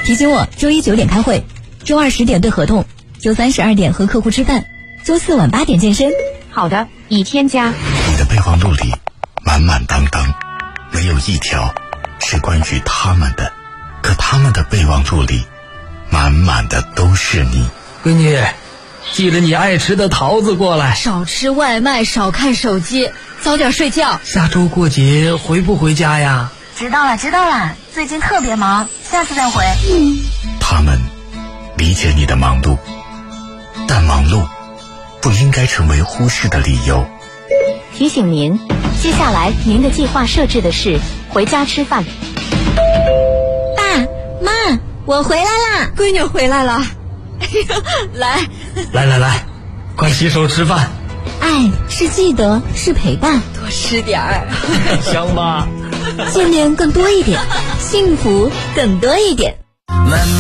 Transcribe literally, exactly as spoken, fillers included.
提醒我周一九点开会，周二十点对合同，周三十二点和客户吃饭，周四晚八点健身。 好的，已添加。 你的备忘录里满满当当，没有一条是关于他们的，可他们的备忘录里满满的都是你。 闺女，记着你爱吃的桃子过来。 少吃外卖，少看手机，早点睡觉。 下周过节回不回家呀？ 知道了知道了，最近特别忙，下次再回。 嗯，他们理解你的忙碌，但忙碌不应该成为忽视的理由。 提醒您，接下来您的计划设置的是回家吃饭。 爸妈，我回来啦！ 闺女回来了。来来来来，快洗手吃饭。 爱是记得，是陪伴， 多吃点儿。 香吗？ 见面更多一点，幸福更多一点。